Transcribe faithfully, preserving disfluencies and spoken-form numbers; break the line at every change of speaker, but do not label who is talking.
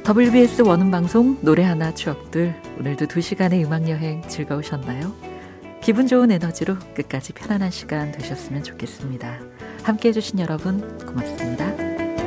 더블유비에스 원음방송 노래 하나 추억들, 오늘도 두 시간의 음악여행 즐거우셨나요? 기분 좋은 에너지로 끝까지 편안한 시간 되셨으면 좋겠습니다. 함께해 주신 여러분 고맙습니다.